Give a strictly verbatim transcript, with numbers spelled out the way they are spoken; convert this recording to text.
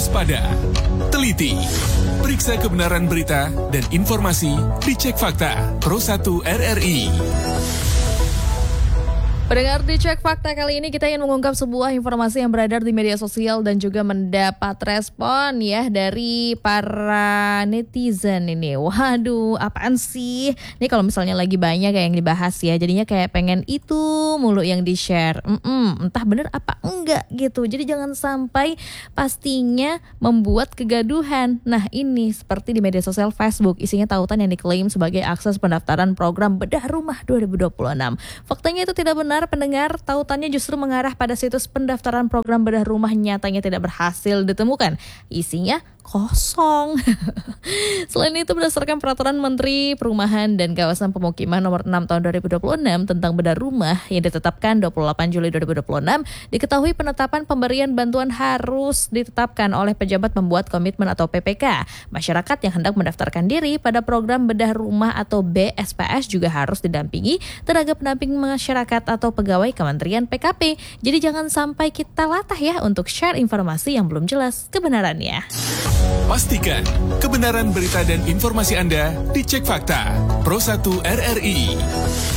waspada, teliti, periksa kebenaran berita dan informasi di Cek Fakta Pro satu R R I. Pendengar di Cek Fakta kali ini kita ingin mengungkap sebuah informasi yang beredar di media sosial dan juga mendapat respon ya dari para netizen ini. Waduh, apaan sih? Ini kalau misalnya lagi banyak kayak yang dibahas ya, jadinya kayak pengen itu mulu yang di-share. Mm-mm, entah bener apa enggak gitu. Jadi jangan sampai pastinya membuat kegaduhan. Nah ini seperti di media sosial Facebook, isinya tautan yang diklaim sebagai akses pendaftaran program Bedah Rumah dua ribu dua puluh enam. Faktanya itu tidak benar. Pendengar, tautannya justru mengarah pada situs pendaftaran program bedah rumah nyatanya tidak berhasil ditemukan. Isinya kosong. Selain itu, berdasarkan Peraturan Menteri Perumahan dan Kawasan Pemukiman Nomor enam Tahun dua ribu dua puluh enam tentang bedah rumah yang ditetapkan dua puluh delapan Juli dua ribu dua puluh enam, diketahui penetapan pemberian bantuan harus ditetapkan oleh pejabat pembuat komitmen atau P P K. Masyarakat yang hendak mendaftarkan diri pada program bedah rumah atau B S P S juga harus didampingi tenaga pendamping masyarakat atau pegawai Kementerian P K P. Jadi jangan sampai kita latah ya untuk share informasi yang belum jelas kebenarannya. Pastikan kebenaran berita dan informasi Anda di Cek Fakta Pro satu R R I.